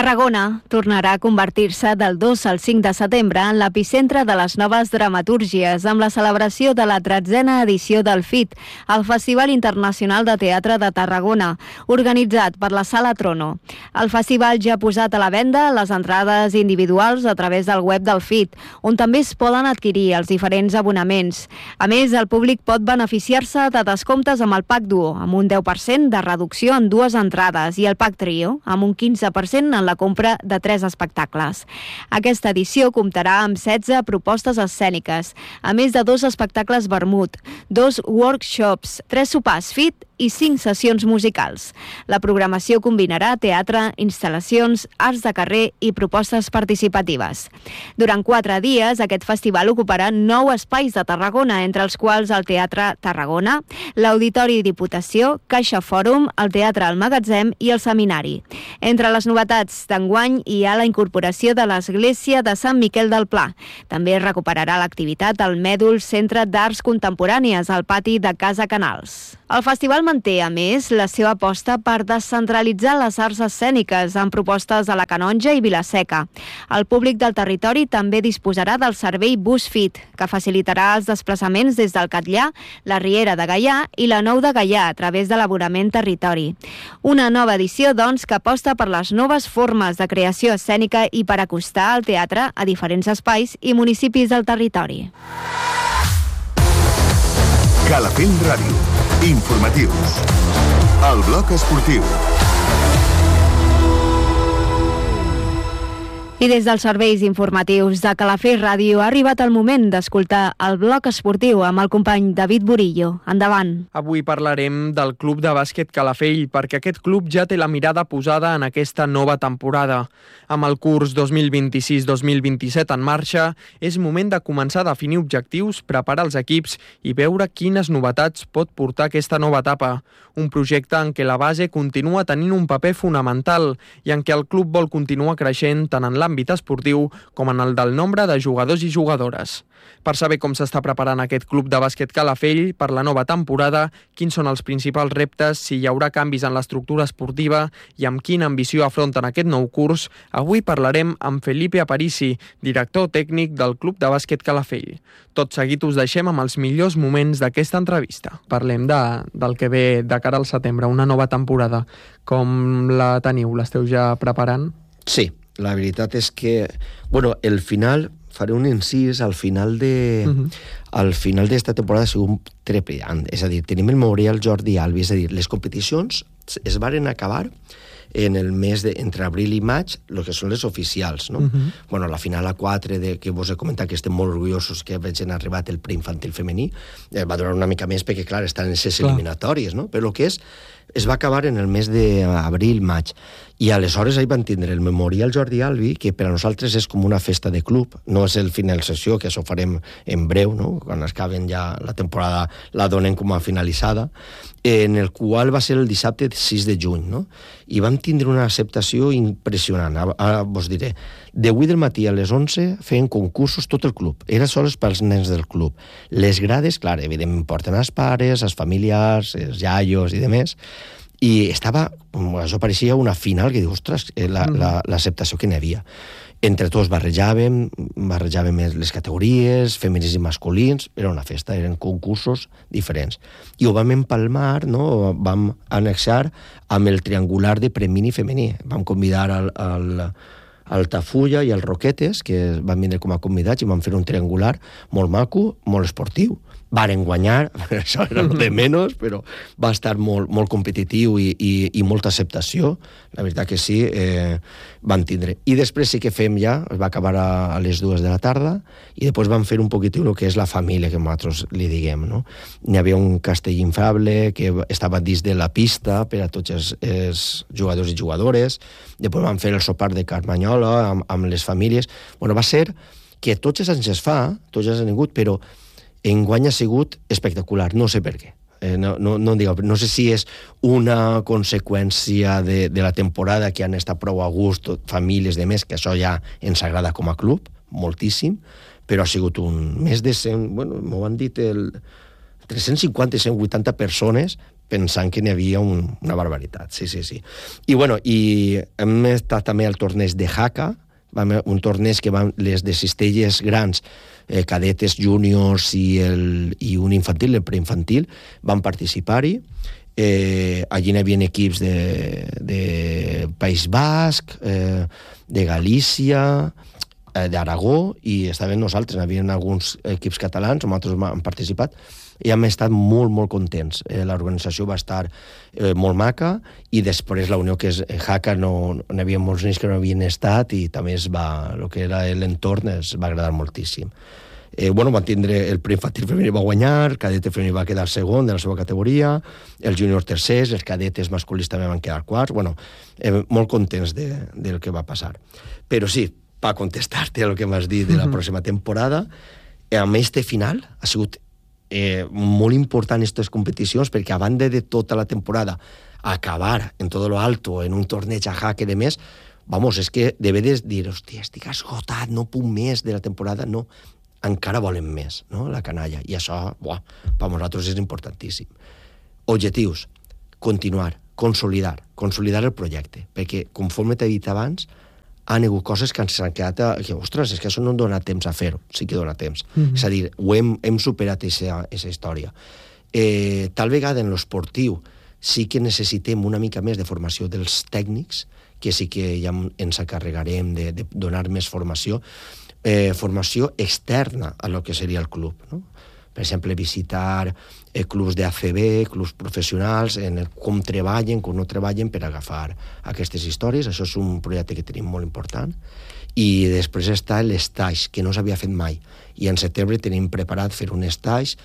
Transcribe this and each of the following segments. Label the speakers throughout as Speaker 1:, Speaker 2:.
Speaker 1: Tarragona tornarà a convertir-se del 2 al 5 de setembre en l'epicentre de les noves dramatúrgies amb la celebració de la 13a edició del FIT, el Festival Internacional de Teatre de Tarragona, organitzat per la Sala Trono. El festival ja ha posat a la venda les entrades individuals a través del web del FIT, on també es poden adquirir els diferents abonaments. A més, el públic pot beneficiar-se de descomptes amb el Pack Duo, amb un 10% de reducció en 2 entrades, i el Pack Trio, amb un 15% en la compra de 3 espectacles. Aquesta edició comptarà amb 16 propostes escèniques, a més de 2 espectacles vermut, 2 workshops, 3 sopars FIT i 5 sessions musicals. La programació combinarà teatre, instal·lacions, arts de carrer i propostes participatives. Durant 4 dies, aquest festival ocuparà 9 espais de Tarragona, entre els quals el Teatre Tarragona, l'Auditori Diputació, Caixa Fòrum, el Teatre al Magatzem i el Seminari. Entre les novetats d'enguany hi ha la incorporació de l'Església de Sant Miquel del Pla. També recuperarà l'activitat al Mèdul Centre d'Arts Contemporànies al pati de Casa Canals. El festival manté, a més, la seva aposta per descentralitzar les arts escèniques amb propostes a la Canonja i Vila-seca. El públic del territori també disposarà del servei Bus Fit, que facilitarà els desplaçaments des del Catllà, la Riera de Gaià i la Nou de Gaià a través de l'abonament territori. Una nova edició, doncs, que aposta per les noves formes de creació escènica i per acostar el teatre a diferents espais i municipis del territori.
Speaker 2: Calafell Ràdio. Informatius. El bloc esportiu.
Speaker 1: I des dels serveis informatius de Calafell Ràdio ha arribat el moment d'escoltar el bloc esportiu amb el company David Burillo. Endavant.
Speaker 3: Avui parlarem del Club de Bàsquet Calafell, perquè aquest club ja té la mirada posada en aquesta nova temporada. Amb el curs 2026-2027 en marxa, és moment de començar a definir objectius, preparar els equips i veure quines novetats pot portar aquesta nova etapa. Un projecte en què la base continua tenint un paper fonamental i en què el club vol continuar creixent tant en l'àmbit esportiu com en el del nombre de jugadors i jugadores. Per saber com s'està preparant aquest club de bàsquet Calafell per la nova temporada, quins són els principals reptes, si hi haurà canvis en l'estructura esportiva i amb quina ambició afronten aquest nou curs, avui parlarem amb Felipe Aparici, director tècnic del club de bàsquet Calafell. Tot seguit us deixem amb els millors moments d'aquesta entrevista. Parlem del que ve de cara al setembre, una nova temporada. Com la teniu? L'esteu ja preparant?
Speaker 4: Sí, la veritat és que, el final, faré un incís, al final d'esta temporada ha sigut trepidant. És a dir, tenim el Memorial Jordi Albi, és a dir, les competicions es varen acabar en el mes entre abril i maig, el que són les oficials, no? La final A4, que vos he comentat que estem molt orgullosos que hagin arribat el preinfantil femení, va durar una mica més perquè, clar, estan en les eliminatòries, no? Però el que es va acabar en el mes d'abril-maig. I aleshores ahir van tindre el Memorial Jordi Albi, que per a nosaltres és com una festa de club, no és el finalització, que això farem en breu, no? Quan acaben ja la temporada la donen com a finalitzada, en el qual va ser el dissabte 6 de juny, no? I vam tindre una acceptació impressionant. Ara vos diré, de 8 del matí a les 11 feien concursos tot el club, era sols pels nens del club. Les grades, clar, evidentment porten els pares, els familiars, els iaios i demés, i això pareixia una final que diu, ostres, l'acceptació que n'hi havia. Entre tots barrejàvem les categories, femenins i masculins, era una festa, eren concursos diferents. I ho vam empalmar, no? Vam annexar amb el triangular de premini femení. Vam convidar al Altafulla i al Roquetes, que van vindre com a convidats, i van fer un triangular molt maco, molt esportiu. Varen guanyar, això era de menys, però va estar molt competitiu i molta acceptació. La veritat que sí, van tindre. I després sí que fem ja, es va acabar a les 2 de la tarda, i després vam fer un poquitiu el que és la família, que nosaltres li diguem, no? N'hi havia un castell inflable que estava dins de la pista per a tots els jugadors i jugadores. Després vam fer el sopar de Carmanyola amb les famílies. Va ser que tots els anys es fa, tots els anys han vingut, però enguany ha sigut espectacular, no sé per què. No sé si és una conseqüència de la temporada que han estat prou a gust, famílies de més, que això ja ens agrada com a club, moltíssim, però ha sigut més de 100, m'ho han dit, 350 i 180 persones pensant que n'hi havia una barbaritat, sí. I hem estat també al torneig de Jaca, un torneig que van les de cistelles grans, cadetes, júniors i un infantil, el preinfantil, van participar-hi. Allí n'hi havia equips de País Basc, de Galícia, d'Aragó, i estaven nosaltres, n'hi havia alguns equips catalans, nosaltres hem participat, i hem estat molt, molt contents. L'organització va estar molt maca, i després la unió que és Jaca, n'hi havia molts nens que no havien estat, i també el que era l'entorn es va agradar moltíssim. Van tindre el preinfantil femení va guanyar, el cadet femení va quedar segon de la seva categoria, els júniors tercers, els cadetes masculins també van quedar quarts, molt contents del que va passar. Però sí, per contestar-te el que m'has dit de la pròxima temporada, amb este final ha sigut molt important aquestes competicions, perquè a banda de tota la temporada acabar en tot lo alto, en un torneig a Jaca i de més, és que de vegades dir, hòstia, estic esgotat, no puc més de la temporada, no, encara volen més, no?, la canalla, i això, per nosaltres és importantíssim. Objectius, continuar, consolidar el projecte, perquè, conforme t'he dit abans, han hagut coses que ens han quedat ostres, és que això no em dona temps a fer-ho, sí que dona temps. És a dir, hem superat aquesta història. Tal vegada en l'esportiu sí que necessitem una mica més de formació dels tècnics, que sí que ja ens encarregarem de donar més formació externa a lo que seria el club, no? Per exemple, visitar clubs d'ACB, clubs professionals, com treballen, com no treballen per agafar aquestes històries. Això és un projecte que tenim molt important. I després està l'estage, que no s'havia fet mai. I en setembre tenim preparat fer un stage,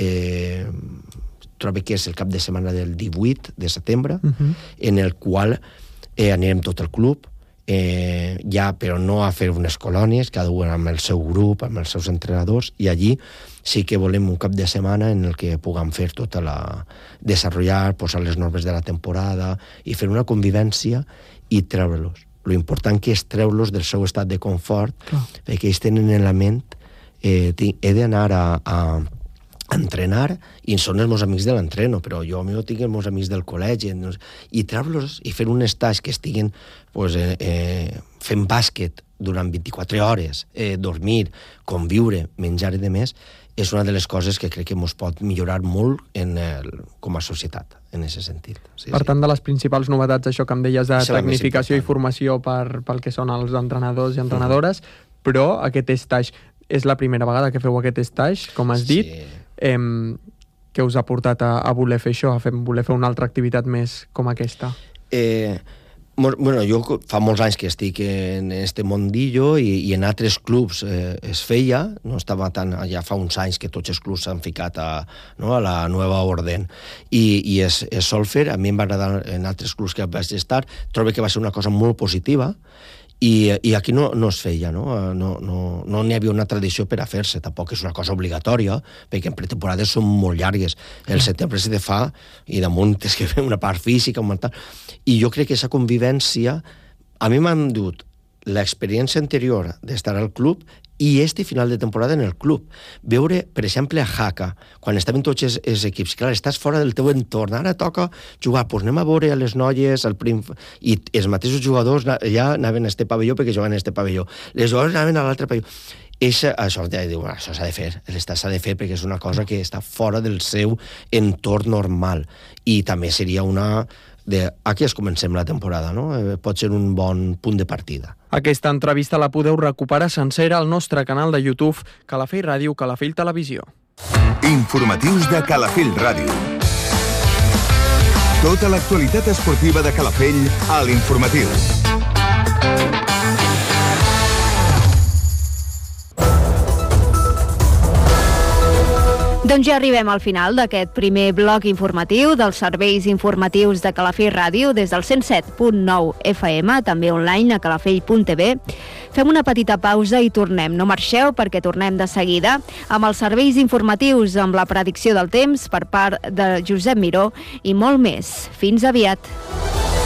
Speaker 4: trobo que és el cap de setmana del 18 de setembre, en el qual anirem tot el club, però no a fer unes colònies, cada un amb el seu grup, amb els seus entrenadors, i allí sí que volem un cap de setmana en el que puguem fer desenvolupar, posar les normes de la temporada i fer una convivència i treure-los. Lo important que és treure-los del seu estat de confort, perquè ells tenen en la ment he d'anar a entrenar, i són els meus amics de l'entreno, però jo tinc els meus amics del col·legi, i treure-los i fer un estage que estiguin fent bàsquet durant 24 hores, dormir, conviure, menjar i demés, és una de les coses que crec que ens pot millorar molt com a societat, en aquest sentit.
Speaker 3: Per tant, de les principals novetats, això que em deies de tecnificació i formació pel que són els entrenadors i entrenadores, però aquest stage és la primera vegada que feu aquest stage, com has dit. Què us ha portat a voler fer això, a voler fer una altra activitat més com aquesta?
Speaker 4: Jo fa molts anys que estic en este mundillo i en altres clubs es feia, no estava tan, ja fa uns anys que tots els clubs s'han ficat a la nova orden, i es sol fer. A mi em va agradar en altres clubs que vaig estar, trobo que va ser una cosa molt positiva, i aquí no es feia, no n'hi havia una tradició per a fer-se, tampoc és una cosa obligatòria, perquè en pretemporades són molt llargues, el setembre se te fa, i damunt tens que fer una part física, i jo crec que aquesta convivència, a mi m'han dut l'experiència anterior d'estar al club i este final de temporada en el club. Veure, per exemple, a Jaca, quan estaven tots els equips, clar, estàs fora del teu entorn, ara toca jugar, doncs anem a veure a les noies, i els mateixos jugadors ja anaven a este pavelló perquè jugaven a este pavelló. Les jugadores anaven a l'altre pavelló. Això s'ha de fer, s'ha de fer perquè és una cosa que està fora del seu entorn normal, i també seria aquí es comencem la temporada, no? Pot ser un bon punt de partida.
Speaker 3: Aquesta entrevista la podeu recuperar sencera al nostre canal de YouTube Calafell Ràdio, Calafell Televisió.
Speaker 2: Informatius de Calafell Ràdio. Tota l'actualitat esportiva de Calafell a l'Informatiu.
Speaker 1: Doncs ja arribem al final d'aquest primer bloc informatiu dels serveis informatius de Calafell Ràdio des del 107.9 FM, també online a calafell.tv. Fem una petita pausa i tornem. No marxeu perquè tornem de seguida amb els serveis informatius, amb la predicció del temps per part de Josep Miró i molt més. Fins aviat.